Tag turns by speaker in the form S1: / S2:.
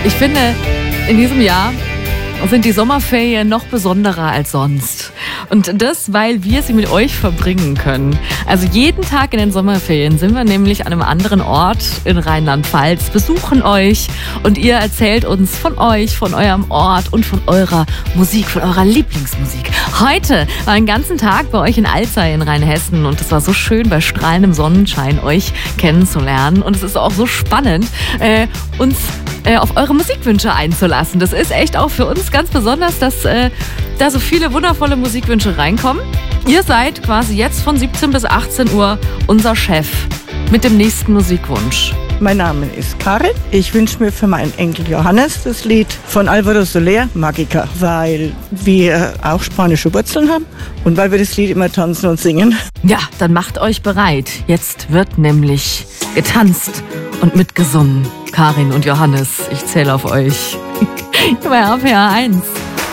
S1: Ich finde, in diesem Jahr sind die Sommerferien noch besonderer als sonst. Und das, weil wir sie mit euch verbringen können. Also jeden Tag in den Sommerferien sind wir nämlich an einem anderen Ort in Rheinland-Pfalz, besuchen euch und ihr erzählt uns von euch, von eurem Ort und von eurer Musik, von eurer Lieblingsmusik. Heute war einen ganzen Tag bei euch in Alzey in Rheinhessen und es war so schön, bei strahlendem Sonnenschein euch kennenzulernen. Und es ist auch so spannend, uns auf eure Musikwünsche einzulassen. Das ist echt auch für uns ganz besonders, dass da so viele wundervolle Musikwünsche reinkommen. Ihr seid quasi jetzt von 17 bis 18 Uhr unser Chef mit dem nächsten Musikwunsch.
S2: Mein Name ist Karin. Ich wünsche mir für meinen Enkel Johannes das Lied von Alvaro Soler, Magica, weil wir auch spanische Wurzeln haben und weil wir das Lied immer tanzen und singen.
S1: Ja, dann macht euch bereit. Jetzt wird nämlich getanzt und mitgesungen. Karin und Johannes, ich zähle auf euch. Bei RPA 1.